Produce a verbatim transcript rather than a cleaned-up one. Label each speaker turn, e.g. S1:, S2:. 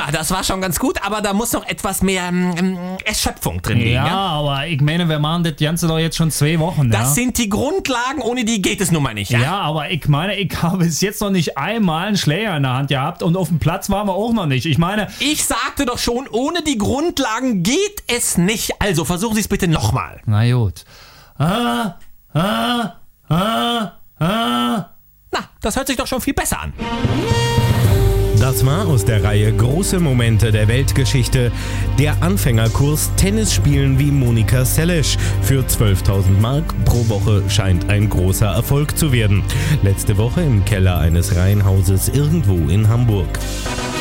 S1: das war schon ganz gut, aber da muss noch etwas mehr ähm, Erschöpfung drin liegen.
S2: Ja,
S1: Ja?
S2: aber ich meine, wir machen das Ganze doch jetzt schon zwei Wochen.
S1: Das
S2: ja?
S1: sind die Grundlagen, ohne die geht es nun mal nicht. Ja?
S2: Ja, aber ich meine, ich habe bis jetzt noch nicht einmal einen Schläger in der Hand gehabt und auf dem Platz waren wir auch noch nicht. Ich meine...
S1: Ich sagte doch schon, ohne die Grundlagen geht es nicht. Also versuchen Sie es bitte nochmal.
S2: Na gut. Ah, ah, ah, ah.
S1: Na, das hört sich doch schon viel besser an.
S3: Das war aus der Reihe Große Momente der Weltgeschichte der Anfängerkurs Tennis spielen wie Monika Seles. Für zwölftausend Mark pro Woche scheint ein großer Erfolg zu werden. Letzte Woche im Keller eines Reihenhauses irgendwo in Hamburg.